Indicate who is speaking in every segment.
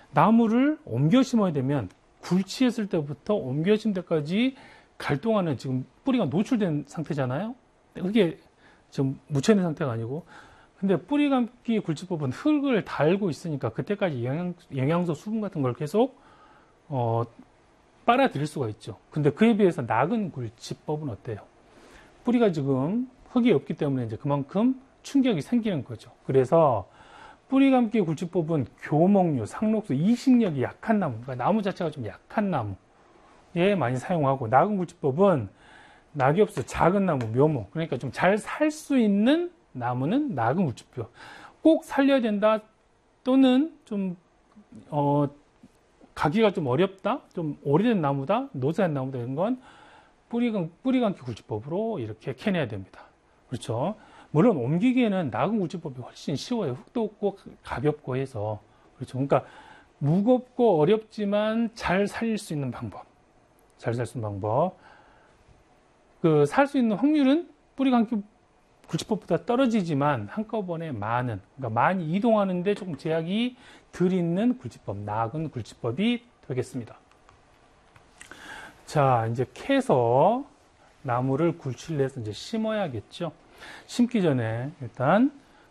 Speaker 1: 나무를 옮겨 심어야 되면 굴치했을 때부터 옮겨 심을 때까지 갈 동안은 지금 뿌리가 노출된 상태잖아요. 흙에 지금 묻혀있는 상태가 아니고. 근데 뿌리 감기 굴치법은 흙을 달고 있으니까 그때까지 영양소, 수분 같은 걸 계속 빨아들일 수가 있죠. 근데 그에 비해서 낙은 굴치법은 어때요? 뿌리가 지금 흙이 없기 때문에 이제 그만큼 충격이 생기는 거죠. 그래서 뿌리 감기 굴치법은 교목류, 상록수, 이식력이 약한 나무, 그러니까 나무 자체가 좀 약한 나무에 많이 사용하고, 낙은 굴치법은 낙이 없어 작은 나무, 묘목, 그러니까 좀 잘 살 수 있는 나무는 낙은 굴치법. 꼭 살려야 된다 또는 좀 가기가 좀 어렵다, 좀 오래된 나무다, 노쇠한 나무다, 이런 건 뿌리 감기 굴치법으로 이렇게 캐내야 됩니다. 그렇죠. 물론 옮기기에는 낙은 굴치법이 훨씬 쉬워요. 흙도 없고 가볍고 해서. 그렇죠. 그러니까 무겁고 어렵지만 잘 살릴 수 있는 방법. 잘 살 수 있는 방법. 살 수 있는 확률은 뿌리 감기 굴치법보다 떨어지지만 한꺼번에 그러니까 많이 이동하는데 조금 제약이 덜 있는 굴치법, 낙은 굴치법이 되겠습니다. 자, 이제 캐서 나무를 굴치를 해서 이제 심어야겠죠. 심기 전에 일단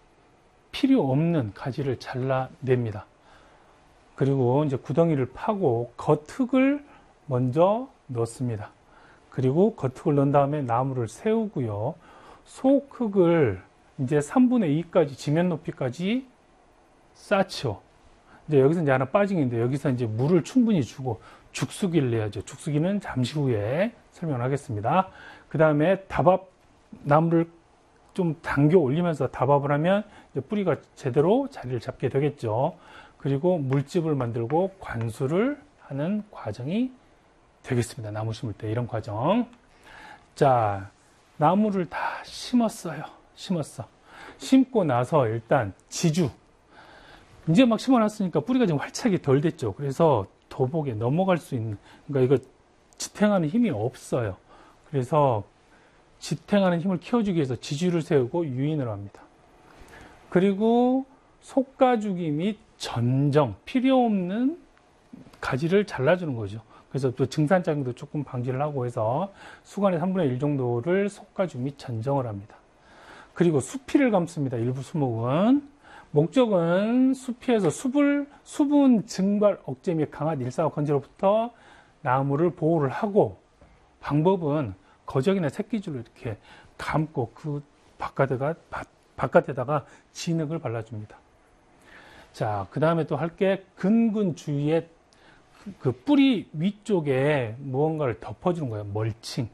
Speaker 1: 필요 없는 가지를 잘라냅니다. 그리고 이제 구덩이를 파고 겉흙을 먼저 넣습니다. 그리고 겉흙을 넣은 다음에 나무를 세우고요. 속흙을 이제 3분의 2까지 지면 높이까지 쌓죠. 이제 여기서 이제 하나 빠진 게 있는데 여기서 이제 물을 충분히 주고 죽수기를 내야죠. 죽수기는 잠시 후에 설명하겠습니다. 그 다음에 나무를 좀 당겨 올리면서 다밥을 하면 이제 뿌리가 제대로 자리를 잡게 되겠죠. 그리고 물집을 만들고 관수를 하는 과정이 되겠습니다. 나무 심을 때 이런 과정. 자, 나무를 다 심었어요. 심고 나서 일단 지주. 이제 막 심어놨으니까 뿌리가 좀 활착이 덜 됐죠. 그래서 도복에 넘어갈 수 있는, 그러니까 이거 지탱하는 힘이 없어요. 그래서 지탱하는 힘을 키워주기 위해서 지주를 세우고 유인을 합니다. 그리고 속가주기 및 전정, 필요 없는 가지를 잘라주는 거죠. 그래서 또 증산작용도 조금 방지를 하고 해서 수간의 3분의 1 정도를 속가주 및 전정을 합니다. 그리고 수피를 감습니다. 일부 수목은. 목적은 수피에서 수분 증발 억제 및 강한 일사와 건조로부터 나무를 보호를 하고, 방법은 거적이나 새끼줄로 이렇게 감고 그 바깥에다가 진흙을 발라줍니다. 자, 그 다음에 또 할 게 근근 주위에 그 뿌리 위쪽에 무언가를 덮어주는 거예요. 멀칭.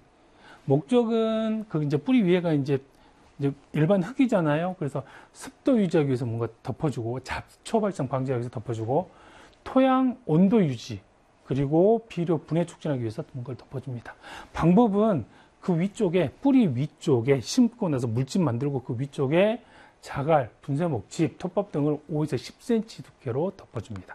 Speaker 1: 목적은 이제 뿌리 위에가 이제 일반 흙이잖아요. 그래서 습도 유지하기 위해서 뭔가 덮어주고, 잡초 발생 방지하기 위해서 덮어주고, 토양 온도 유지, 그리고 비료 분해 촉진하기 위해서 뭔가를 덮어줍니다. 방법은 그 위쪽에, 뿌리 위쪽에 심고 나서 물집 만들고 그 위쪽에 자갈, 분쇄목집, 톱밥 등을 5에서 10cm 두께로 덮어줍니다.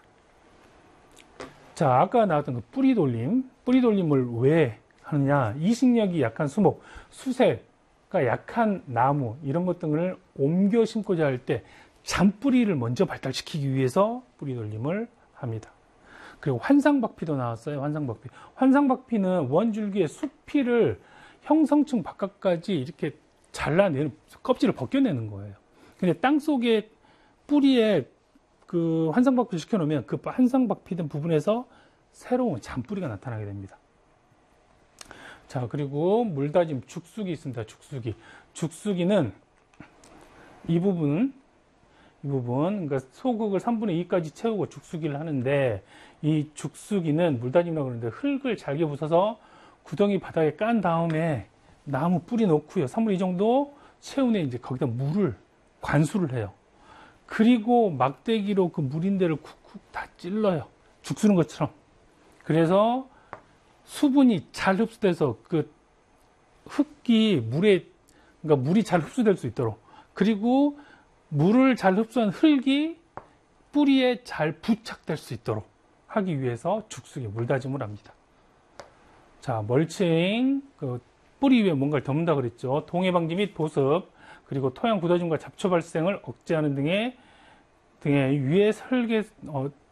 Speaker 1: 자, 아까 나왔던 그 뿌리 돌림을 왜 하느냐? 이식력이 약한 수목, 수세가 약한 나무, 이런 것 등을 옮겨 심고자 할 때 잔뿌리를 먼저 발달시키기 위해서 뿌리 돌림을 합니다. 그리고 환상박피도 나왔어요. 환상박피는 원줄기의 수피를 형성층 바깥까지 이렇게 잘라내는, 껍질을 벗겨내는 거예요. 근데 땅 속에 뿌리에 그 환상박피를 시켜놓으면 그 환상박피된 부분에서 새로운 잔뿌리가 나타나게 됩니다. 자, 그리고 물다짐 죽수기 있습니다. 죽수기는 이 부분, 그러니까 소극을 3분의 2까지 채우고 죽수기를 하는데, 이 죽수기는 물다짐이라고 그러는데 흙을 잘게 부숴서 구덩이 바닥에 깐 다음에 나무 뿌리 넣고요. 3분의 2 정도 채운 후에 이제 거기다 물을 관수를 해요. 그리고 막대기로 그 물인대를 쿡쿡 다 찔러요. 죽수는 것처럼. 그래서 수분이 잘 흡수돼서 그 흙이 그러니까 물이 잘 흡수될 수 있도록, 그리고 물을 잘 흡수한 흙이 뿌리에 잘 부착될 수 있도록 하기 위해서 죽수기, 물다짐을 합니다. 자, 멀칭, 그 뿌리 위에 뭔가를 덮는다 그랬죠. 동해 방지 및 보습, 그리고 토양 굳어짐과 잡초 발생을 억제하는 등의 위에 설계